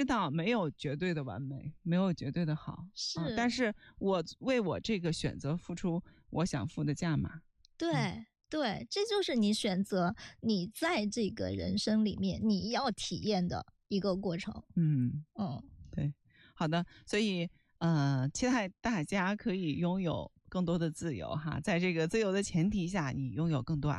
道没有绝对的完美，没有绝对的好， 是， 但是我为我这个选择付出我想付的价码。 对，对，这就是你选择你在这个人生里面你要体验的一个过程。 对，好的，所以期待大家可以拥有更多的自由哈，在这个自由的前提下，你拥有更多